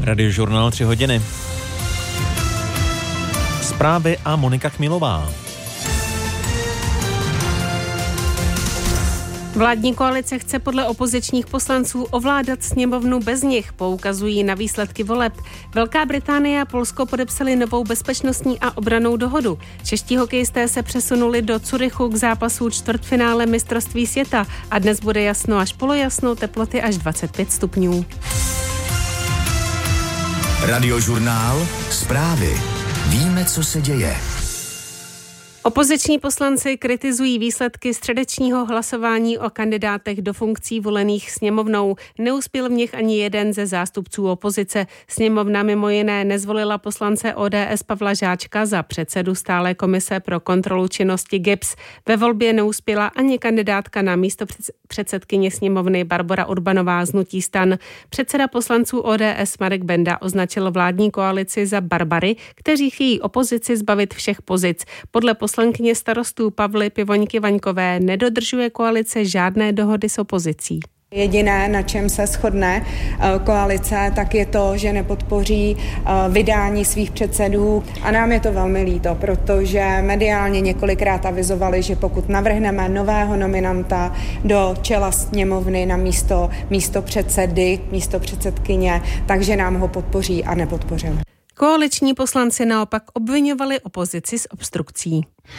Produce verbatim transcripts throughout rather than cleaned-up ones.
Radiožurnál tři hodiny. Zprávy a Monika Chmilová. Vládní koalice chce podle opozičních poslanců ovládat sněmovnu bez nich, poukazují na výsledky voleb. Velká Británie a Polsko podepsali novou bezpečnostní a obrannou dohodu. Čeští hokejisté se přesunuli do Curychu k zápasu čtvrtfinále mistrovství světa a dnes bude jasno až polojasno, teploty až dvacet pět stupňů. Radiožurnál, zprávy. Víme, co se děje. Opoziční poslanci kritizují výsledky středečního hlasování o kandidátech do funkcí volených sněmovnou. Neuspěl v nich ani jeden ze zástupců opozice. Sněmovna mimo jiné nezvolila poslance O D S Pavla Žáčka za předsedu stálé komise pro kontrolu činnosti G I B S. Ve volbě neuspěla ani kandidátka na místo předsedkyně sněmovny Barbora Urbanová z hnutí STAN. Předseda poslanců O D S Marek Benda označil vládní koalici za barbary, kteří chtějí opozici zbavit všech pozic. Podle poslankyně starostů Pavly Pivoňky Vaňkové nedodržuje koalice žádné dohody s opozicí. Jediné, na čem se shodne koalice, tak je to, že nepodpoří vydání svých předsedů a nám je to velmi líto, protože mediálně několikrát avizovali, že pokud navrhneme nového nominanta do čela sněmovny na místo, místo předsedy, místo předsedkyně, takže nám ho podpoří a nepodpořili. Koaliční poslanci naopak obviňovali opozici z obstrukcí.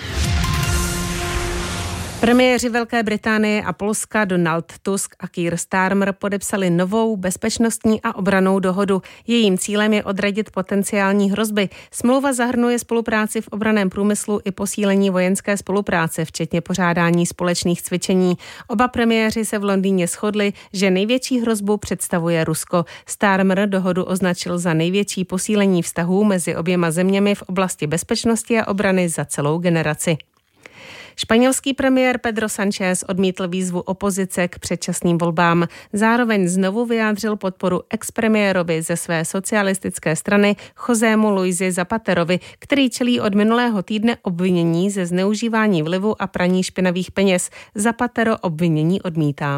Premiéři Velké Británie a Polska Donald Tusk a Keir Starmer podepsali novou bezpečnostní a obrannou dohodu. Jejím cílem je odradit potenciální hrozby. Smlouva zahrnuje spolupráci v obranném průmyslu i posílení vojenské spolupráce, včetně pořádání společných cvičení. Oba premiéři se v Londýně shodli, že největší hrozbu představuje Rusko. Starmer dohodu označil za největší posílení vztahů mezi oběma zeměmi v oblasti bezpečnosti a obrany za celou generaci. Španělský premiér Pedro Sánchez odmítl výzvu opozice k předčasným volbám. Zároveň znovu vyjádřil podporu expremiérovi ze své socialistické strany Josému Luisi Zapaterovi, který čelí od minulého týdne obvinění ze zneužívání vlivu a praní špinavých peněz. Zapatero obvinění odmítá.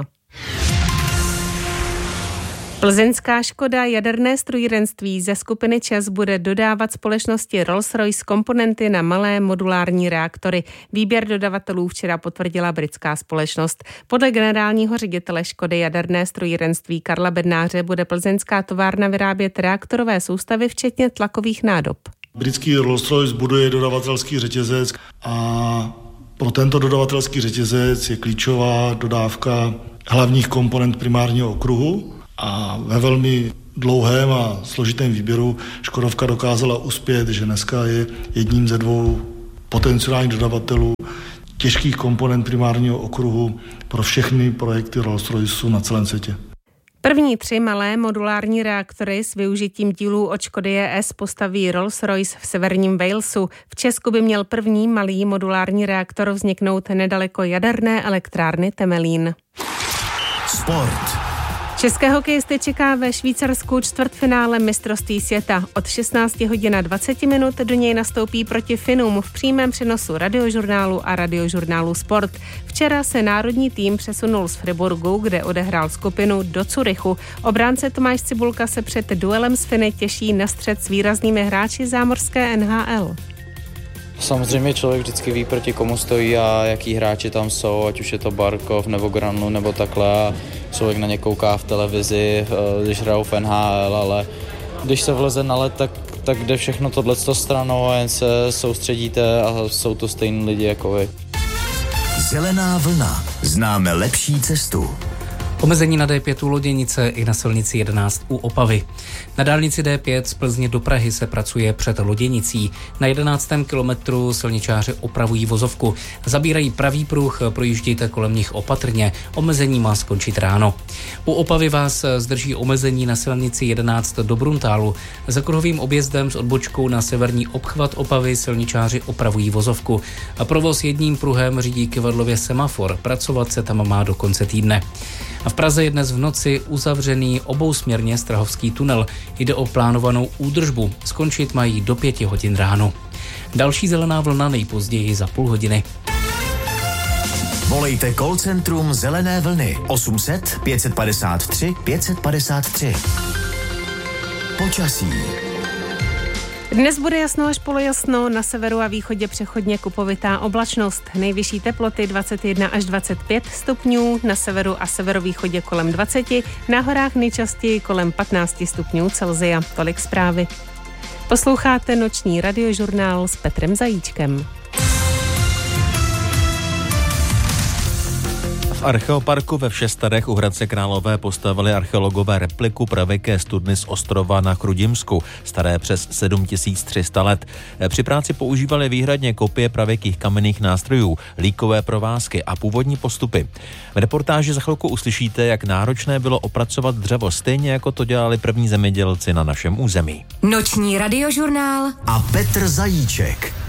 Plzeňská Škoda jaderné strojírenství ze skupiny ČEZ bude dodávat společnosti Rolls-Royce komponenty na malé modulární reaktory. Výběr dodavatelů včera potvrdila britská společnost. Podle generálního ředitele Škody jaderné strojírenství Karla Bednáře bude plzeňská továrna vyrábět reaktorové soustavy včetně tlakových nádob. Britský Rolls-Royce buduje dodavatelský řetězec a pro tento dodavatelský řetězec je klíčová dodávka hlavních komponent primárního okruhu. A ve velmi dlouhém a složitém výběru Škodovka dokázala uspět, že dneska je jedním ze dvou potenciálních dodavatelů těžkých komponent primárního okruhu pro všechny projekty Rolls-Royce na celém světě. První tři malé modulární reaktory s využitím dílů od Škody J S postaví Rolls-Royce v severním Walesu. V Česku by měl první malý modulární reaktor vzniknout nedaleko jaderné elektrárny Temelín. Sport. České hokejisty čeká ve Švýcarsku čtvrtfinále mistrovství světa. Od šestnáct hodin a dvacet minut do něj nastoupí proti Finům v přímém přenosu Radiožurnálu a Radiožurnálu Sport. Včera se národní tým přesunul z Friburgu, kde odehrál skupinu, do Curychu. Obránce Tomáš Cibulka se před duelem s Finy těší na střet s výraznými hráči zámořské N H L. Samozřejmě člověk vždycky ví, proti komu stojí a jaký hráči tam jsou, ať už je to Barkov nebo Granlu nebo takhle. Člověk na ně kouká v televizi, když hrajou v N H L, ale když se vleze na led, tak, tak jde všechno tohleto stranou a jen se soustředíte a jsou to stejní lidi jako vy. Zelená vlna. Známe lepší cestu. Omezení na D pět u Loděnice i na silnici jedenáct u Opavy. Na dálnici D pět z Plzně do Prahy se pracuje před Loděnicí. Na jedenáctém kilometru silničáři opravují vozovku. Zabírají pravý pruh, projíždějte kolem nich opatrně. Omezení má skončit ráno. U Opavy vás zdrží omezení na silnici jedenáct do Bruntálu. Za kruhovým objezdem s odbočkou na severní obchvat Opavy silničáři opravují vozovku. A provoz jedním pruhem řídí kyvadlově semafor. Pracovat se tam má do konce týdne. A v Praze je dnes v noci uzavřený obousměrně Strahovský tunel. Jde o plánovanou údržbu. Skončit mají do pěti hodin ráno. Další zelená vlna nejpozději za půl hodiny. Volejte call centrum Zelené vlny osm set pět set padesát tři pět set padesát tři. Počasí. Dnes bude jasno až polojasno, na severu a východě přechodně kupovitá oblačnost. Nejvyšší teploty dvacet jedna až dvacet pět stupňů, na severu a severovýchodě kolem dvacet, na horách nejčastěji kolem patnáct stupňů Celsia. Tolik zprávy. Posloucháte noční radiožurnál s Petrem Zajíčkem. V archeoparku ve Všestadech u Hradce Králové postavili archeologové repliku pravěké studny z ostrova na Chrudimsku, staré přes sedm tisíc tři sta let. Při práci používali výhradně kopie pravěkých kamenných nástrojů, líkové provázky a původní postupy. V reportáži za chvilku uslyšíte, jak náročné bylo opracovat dřevo, stejně jako to dělali první zemědělci na našem území. Noční radiožurnál a Petr Zajíček.